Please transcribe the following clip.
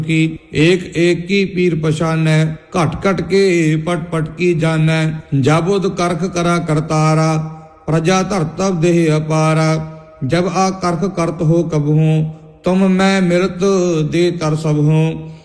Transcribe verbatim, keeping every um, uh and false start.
की एक एक की पीर पछानै, घट घट के पट पट की जानै। जाबुद करख करा करतारा, प्रजा धरतब देह अपारा। जब आ करख करत हो कबहूँ, तुम मैं मिलत दे तर सब हूँ।